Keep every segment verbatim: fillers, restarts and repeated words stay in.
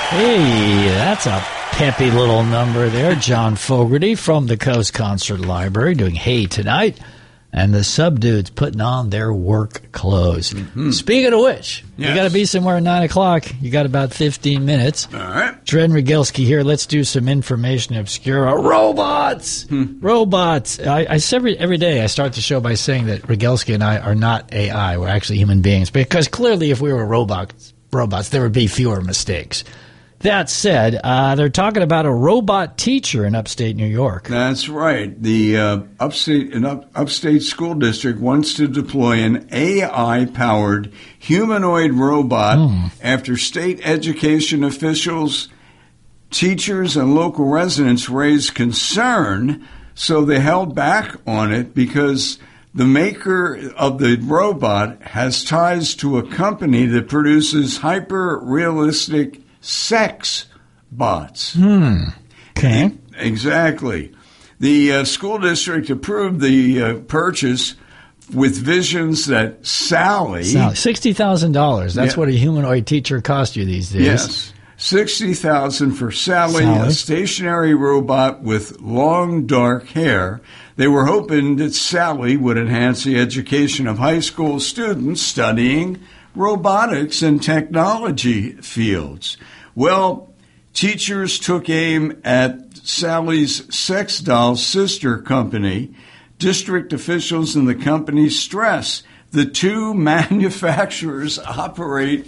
Hey, that's a peppy little number there. John Fogerty from the Coast Concert Library doing Hey Tonight. And the sub-dudes putting on their work clothes. Mm-hmm. Speaking of which, yes. you got to be somewhere at nine o'clock. You got about fifteen minutes. All right. Dren Rogalski here. Let's do some information obscura. Robots! Hmm. Robots! I, I every, every day I start the show by saying that Rogalski and I are not A I. We're actually human beings. Because clearly if we were robots, robots, there would be fewer mistakes. That said, uh, they're talking about a robot teacher in upstate New York. That's right. The uh, upstate an up, upstate school district wants to deploy an A I-powered humanoid robot mm. after state education officials, teachers, and local residents raised concern, so they held back on it because the maker of the robot has ties to a company that produces hyper-realistic sex bots. Hmm. Okay. Exactly. The uh, school district approved the uh, purchase with visions that Sally... Sally sixty thousand dollars. That's yeah. what a humanoid teacher costs you these days. Yes. sixty thousand dollars for Sally, Sally, a stationary robot with long, dark hair. They were hoping that Sally would enhance the education of high school students studying robotics and technology fields. Well, teachers took aim at Sally's sex doll sister company. District officials in the company stress the two manufacturers operate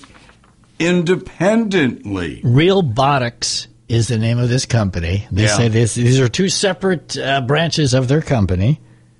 independently. Realbotics is the name of this company. They yeah. say this, these are two separate uh, branches of their company.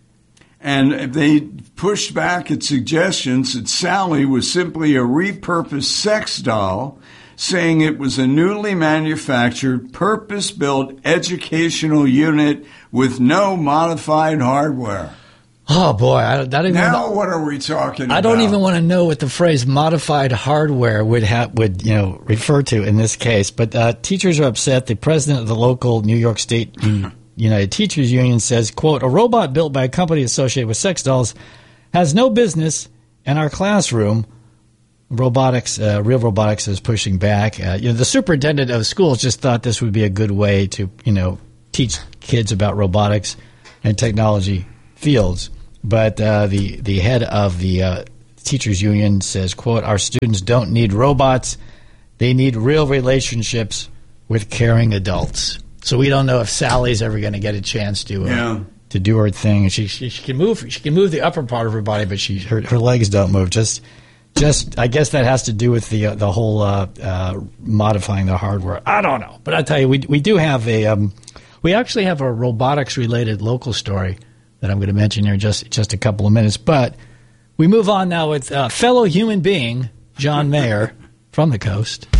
And they pushed back at suggestions that Sally was simply a repurposed sex doll, saying it was a newly manufactured, purpose-built educational unit with no modified hardware. Oh, boy. I don't, I don't even now know. What are we talking about? I don't even want to know what the phrase modified hardware would ha- would you know refer to in this case. But uh, teachers are upset. The president of the local New York State United Teachers Union says, quote, a robot built by a company associated with sex dolls has no business in our classroom. Robotics, uh, Real Robotics is pushing back. Uh, you know, the superintendent of schools just thought this would be a good way to, you know, teach kids about robotics and technology fields. But uh, the, the head of the uh, teachers union says, quote, our students don't need robots. They need real relationships with caring adults. So we don't know if Sally's ever going to get a chance to uh, yeah. to do her thing. She, she she can move she can move the upper part of her body, but she her her legs don't move. Just just I guess that has to do with the uh, the whole uh, uh, modifying the hardware. I don't know, but I tell you, we we do have a um, we actually have a robotics related local story that I'm going to mention here in just just a couple of minutes. But we move on now with uh, fellow human being John Mayer from the coast.